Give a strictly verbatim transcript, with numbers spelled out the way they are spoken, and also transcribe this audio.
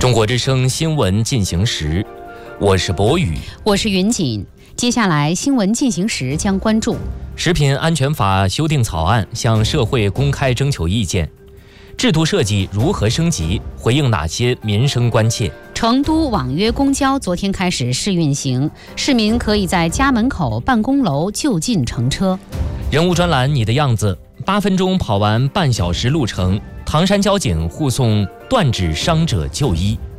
中国之声新闻进行时，我是博宇， 我是云锦。接下来新闻进行时将关注： 食品安全法修订草案向社会公开征求意见，制度设计如何升级，回应哪些民生关切？ 成都网约公交昨天开始试运行，市民可以在家门口、办公楼就近乘车。 人物专栏你的样子，八分钟跑完半小时路程，唐山交警护送断指伤者就医。